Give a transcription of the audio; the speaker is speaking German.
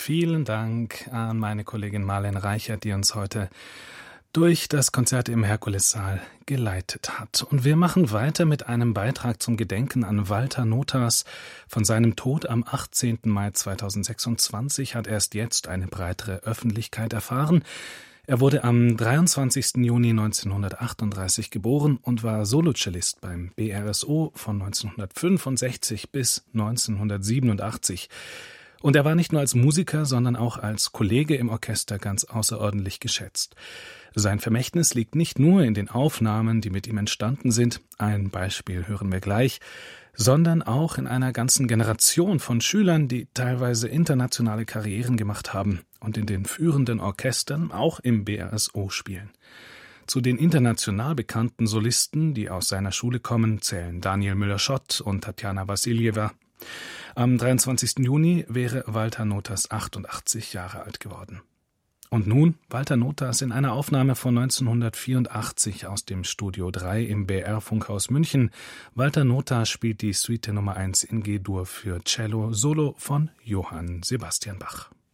Vielen Dank an meine Kollegin Marlene Reichert, die uns heute durch das Konzert im Herkulessaal geleitet hat. Und wir machen weiter mit einem Beitrag zum Gedenken an Walter Notas. Von seinem Tod am 18. Mai 2026 hat erst jetzt eine breitere Öffentlichkeit erfahren. Er wurde am 23. Juni 1938 geboren und war Solocellist beim BRSO von 1965 bis 1987. Und er war nicht nur als Musiker, sondern auch als Kollege im Orchester ganz außerordentlich geschätzt. Sein Vermächtnis liegt nicht nur in den Aufnahmen, die mit ihm entstanden sind, ein Beispiel hören wir gleich, sondern auch in einer ganzen Generation von Schülern, die teilweise internationale Karrieren gemacht haben und in den führenden Orchestern, auch im BRSO, spielen. Zu den international bekannten Solisten, die aus seiner Schule kommen, zählen Daniel Müller-Schott und Tatjana Wassiljeva. Am 23. Juni wäre Walter Notas 88 Jahre alt geworden. Und nun Walter Notas in einer Aufnahme von 1984 aus dem Studio 3 im BR-Funkhaus München. Walter Notas spielt die Suite Nummer 1 in G-Dur für Cello Solo von Johann Sebastian Bach.